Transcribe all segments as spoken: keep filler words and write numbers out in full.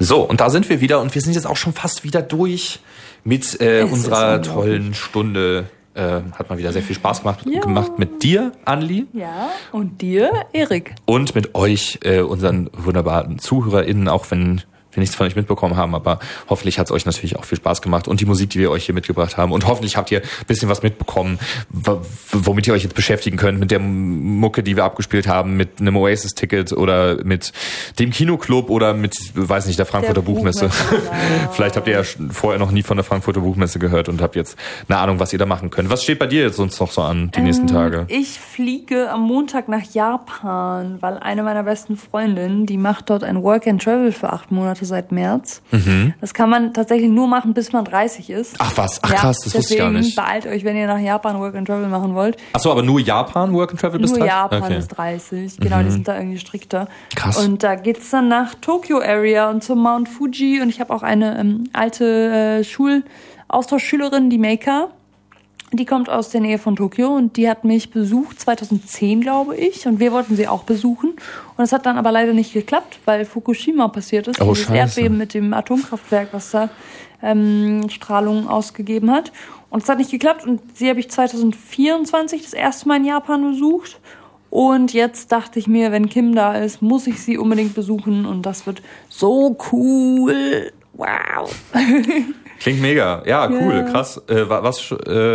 So, und da sind wir wieder und wir sind jetzt auch schon fast wieder durch mit äh, unserer tollen Stunde. Äh, hat mal wieder sehr viel Spaß gemacht, ja. gemacht mit dir, Anneli. Ja, und dir, Erik. Und mit euch, äh, unseren wunderbaren ZuhörerInnen, auch wenn wir nichts von euch mitbekommen haben, aber hoffentlich hat es euch natürlich auch viel Spaß gemacht und die Musik, die wir euch hier mitgebracht haben, und hoffentlich habt ihr ein bisschen was mitbekommen, womit ihr euch jetzt beschäftigen könnt, mit der Mucke, die wir abgespielt haben, mit einem Oasis-Ticket oder mit dem Kinoclub oder mit, weiß nicht, der Frankfurter der Buchmesse. Buchmesse. Vielleicht habt ihr ja vorher noch nie von der Frankfurter Buchmesse gehört und habt jetzt eine Ahnung, was ihr da machen könnt. Was steht bei dir jetzt sonst noch so an, die ähm, nächsten Tage? Ich fliege am Montag nach Japan, weil eine meiner besten Freundinnen, die macht dort ein Work and Travel für acht Monate seit März. Mhm. Das kann man tatsächlich nur machen, bis man dreißig ist. Ach was, ach krass, ja, das wusste ich gar nicht. Beeilt euch, wenn ihr nach Japan Work and Travel machen wollt. Ach so, aber nur Japan Work and Travel bis dreißig? Nur Japan okay. bis dreißig, genau, mhm. die sind da irgendwie strikter. Krass. Und da geht's dann nach Tokyo Area und zum Mount Fuji, und ich habe auch eine ähm, alte äh, Schulaustauschschülerin, die Meika. Die kommt aus der Nähe von Tokio und die hat mich besucht, zweitausendzehn glaube ich, und wir wollten sie auch besuchen. Und es hat dann aber leider nicht geklappt, weil Fukushima passiert ist. Oh, dieses Scheiße. Erdbeben mit dem Atomkraftwerk, was da ähm, Strahlung ausgegeben hat. Und es hat nicht geklappt, und sie habe ich zweitausendvierundzwanzig das erste Mal in Japan besucht. Und jetzt dachte ich mir, wenn Kim da ist, muss ich sie unbedingt besuchen, und das wird so cool. Wow. Klingt mega. Ja, cool, ja. Krass. Äh, was,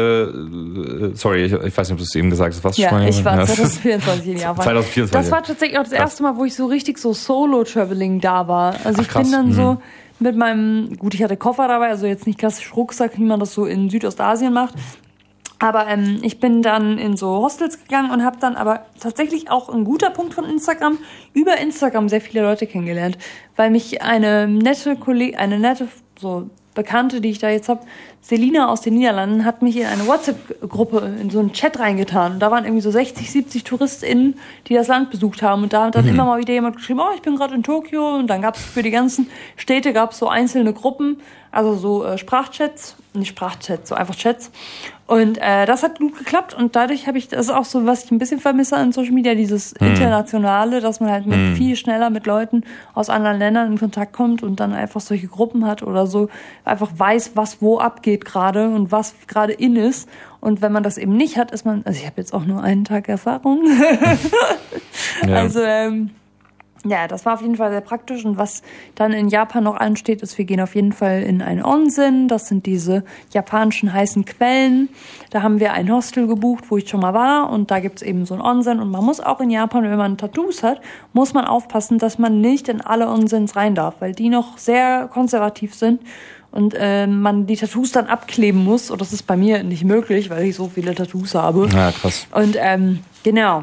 äh, sorry, ich, ich weiß nicht, ob du es eben gesagt hast. Was ja, ich war zweitausendvierundzwanzig in Japan. zweitausendvierundzwanzig. Das war tatsächlich auch das erste Mal, wo ich so richtig so Solo-Traveling da war. Also Ach, ich krass. bin dann mhm. so mit meinem, gut, ich hatte Koffer dabei, also jetzt nicht klassisch Rucksack, wie man das so in Südostasien macht. Aber ähm, ich bin dann in so Hostels gegangen und habe dann aber tatsächlich auch ein guter Punkt von Instagram, über Instagram sehr viele Leute kennengelernt, weil mich eine nette Kollegin, eine nette so Bekannte, die ich da jetzt habe, Selina aus den Niederlanden, hat mich in eine WhatsApp-Gruppe, in so einen Chat reingetan. Und da waren irgendwie so sechzig, siebzig TouristInnen, die das Land besucht haben. Und da hat dann mhm. immer mal wieder jemand geschrieben, oh, ich bin gerade in Tokio. Und dann gab es für die ganzen Städte gab es so einzelne Gruppen, also so äh, Sprachchats, nicht Sprachchats, so einfach Chats. Und äh, das hat gut geklappt, und dadurch habe ich, das ist auch so, was ich ein bisschen vermisse an Social Media, dieses mhm. Internationale, dass man halt mit mhm. viel schneller mit Leuten aus anderen Ländern in Kontakt kommt und dann einfach solche Gruppen hat oder so, einfach weiß, was wo abgeht gerade und was gerade in ist. Und wenn man das eben nicht hat, ist man, also ich habe jetzt auch nur einen Tag Erfahrung. ja. Also ähm, ja, das war auf jeden Fall sehr praktisch. Und was dann in Japan noch ansteht, ist, wir gehen auf jeden Fall in ein Onsen. Das sind diese japanischen heißen Quellen. Da haben wir ein Hostel gebucht, wo ich schon mal war. Und da gibt's eben so ein Onsen. Und man muss auch in Japan, wenn man Tattoos hat, muss man aufpassen, dass man nicht in alle Onsens rein darf, weil die noch sehr konservativ sind. Und äh, man die Tattoos dann abkleben muss. Und das ist bei mir nicht möglich, weil ich so viele Tattoos habe. Ja, krass. Und ähm, genau.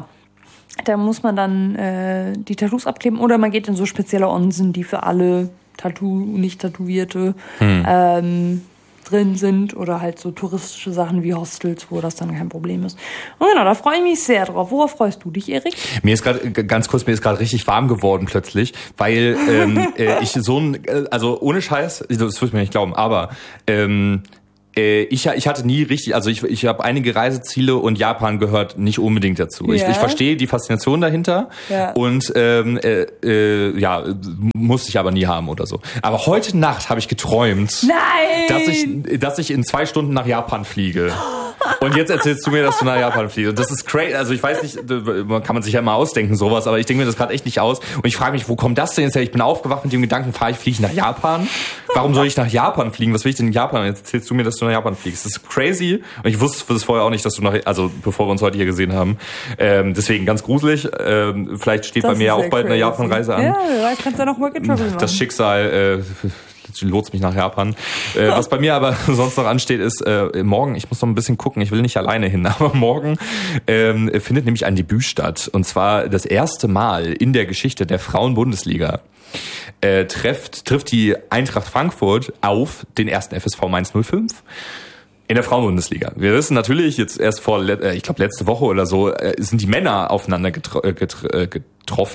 Da muss man dann äh, die Tattoos abkleben, oder man geht in so spezielle Onsen, die für alle Tattoo, nicht Tätowierte hm. ähm, drin sind, oder halt so touristische Sachen wie Hostels, wo das dann kein Problem ist. Und genau, da freue ich mich sehr drauf. Worauf freust du dich, Erik? Mir ist gerade, ganz kurz, mir ist gerade richtig warm geworden plötzlich, weil ähm, äh, ich so ein, also ohne Scheiß, das wirst du mir nicht glauben, aber ähm, Ich, ich hatte nie richtig, also ich, ich habe einige Reiseziele, und Japan gehört nicht unbedingt dazu. Ja. Ich, ich verstehe die Faszination dahinter, ja. und ähm, äh, äh, ja, musste ich aber nie haben oder so. Aber heute Nacht habe ich geträumt, Nein! dass ich, dass ich in zwei Stunden nach Japan fliege. Und jetzt erzählst du mir, dass du nach Japan fliegst. Und das ist crazy. Also ich weiß nicht, kann man sich ja mal ausdenken, sowas, aber ich denke mir das gerade echt nicht aus. Und ich frage mich, wo kommt das denn jetzt her? Ich bin aufgewacht mit dem Gedanken, fahre ich, fliege ich nach Japan? Warum soll ich nach Japan fliegen? Was will ich denn in Japan? Jetzt erzählst du mir, dass du nach Japan fliegst. Das ist crazy. Und ich wusste das vorher auch nicht, dass du nach, also bevor wir uns heute hier gesehen haben. Ähm, deswegen ganz gruselig. Ähm, vielleicht steht das bei mir ja auch bald crazy. Eine Japan-Reise an. Ja, du kannst ja noch Work and Travel machen. Das Schicksal, äh, lotst mich nach Japan. Äh, was bei mir aber sonst noch ansteht, ist äh, morgen, ich muss noch ein bisschen gucken, ich will nicht alleine hin, aber morgen ähm, findet nämlich ein Debüt statt. Und zwar das erste Mal in der Geschichte der Frauen-Bundesliga äh, trifft, trifft die Eintracht Frankfurt auf den ersten F S V Mainz null fünf. In der Frauen-Bundesliga. Wir wissen natürlich, jetzt erst vor, ich glaube letzte Woche oder so, sind die Männer aufeinander getro- getro- getroffen.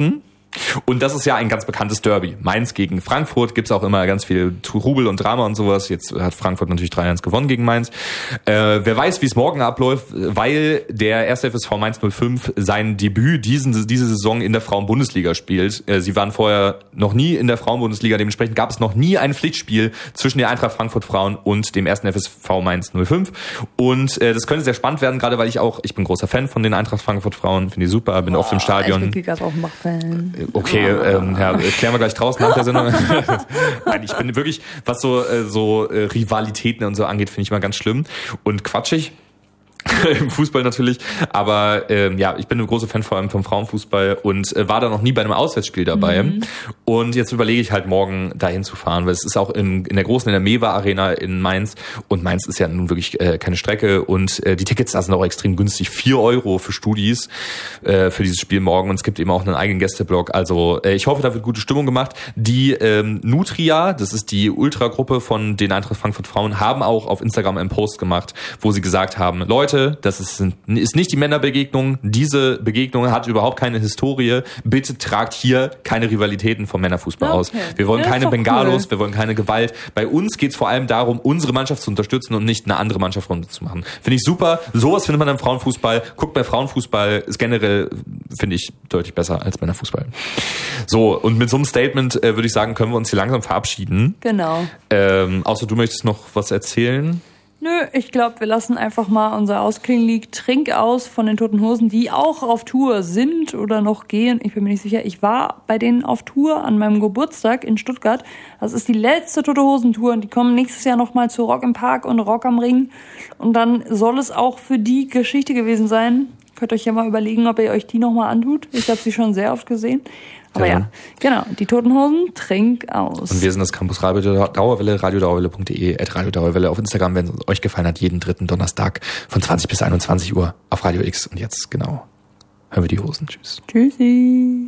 Und das ist ja ein ganz bekanntes Derby. Mainz gegen Frankfurt, gibt's auch immer ganz viel Trubel und Drama und sowas. Jetzt hat Frankfurt natürlich drei eins gewonnen gegen Mainz. Äh, wer weiß, wie es morgen abläuft, weil der erste F S V Mainz null fünf sein Debüt diesen, diese Saison in der Frauenbundesliga spielt. Äh, sie waren vorher noch nie in der Frauenbundesliga, dementsprechend gab es noch nie ein Pflichtspiel zwischen der Eintracht Frankfurt Frauen und dem ersten F S V Mainz null fünf. Und äh, das könnte sehr spannend werden, gerade weil ich auch, ich bin großer Fan von den Eintracht Frankfurt Frauen, finde die super, bin oh, oft im Stadion. Ich bin Kickers-Offenbach-Fan. Okay, ähm, ja, klären wir gleich draußen nach der Sendung. Nein, ich bin wirklich, was so äh, so äh, Rivalitäten und so angeht, finde ich mal ganz schlimm und quatschig. Im Fußball natürlich, aber ähm, ja, ich bin ein großer Fan vor allem vom Frauenfußball und äh, war da noch nie bei einem Auswärtsspiel dabei. Mhm. Und jetzt überlege ich halt morgen dahin zu fahren, weil es ist auch in, in der großen, in der Mewa Arena in Mainz und Mainz ist ja nun wirklich äh, keine Strecke und äh, die Tickets da sind auch extrem günstig, vier Euro für Studis äh, für dieses Spiel morgen und es gibt eben auch einen eigenen Gästeblock, also äh, ich hoffe, da wird gute Stimmung gemacht. Die ähm, Nutria, das ist die Ultragruppe von den Eintracht Frankfurt Frauen, haben auch auf Instagram einen Post gemacht, wo sie gesagt haben, Leute, das ist, ist nicht die Männerbegegnung. Diese Begegnung hat überhaupt keine Historie. Bitte tragt hier keine Rivalitäten vom Männerfußball okay. aus. Wir wollen ja, keine Bengalos, cool. wir wollen keine Gewalt. Bei uns geht es vor allem darum, unsere Mannschaft zu unterstützen und nicht eine andere Mannschaft runterzumachen. Finde ich super. Sowas findet man im Frauenfußball. Guckt bei Frauenfußball, ist generell, finde ich, deutlich besser als Männerfußball. So, und mit so einem Statement äh, würde ich sagen, können wir uns hier langsam verabschieden. Genau. Ähm, außer du möchtest noch was erzählen? Nö, ich glaube, wir lassen einfach mal unser Ausklingen-Lied Trink aus von den Toten Hosen, die auch auf Tour sind oder noch gehen. Ich bin mir nicht sicher. Ich war bei denen auf Tour an meinem Geburtstag in Stuttgart. Das ist die letzte Tote Hosen-Tour und die kommen nächstes Jahr nochmal zu Rock im Park und Rock am Ring. Und dann soll es auch für die Geschichte gewesen sein. Könnt euch ja mal überlegen, ob ihr euch die nochmal antut. Ich habe sie schon sehr oft gesehen. Aber ja. ja, genau, die Toten Hosen, Trink aus. Und wir sind das Campus Radio Dauerwelle, radiodauerwelle punkt de, at radiodauerwelle auf Instagram, wenn es euch gefallen hat, jeden dritten Donnerstag von zwanzig bis einundzwanzig Uhr auf Radio X. Und jetzt, genau, hören wir die Hosen. Tschüss. Tschüssi.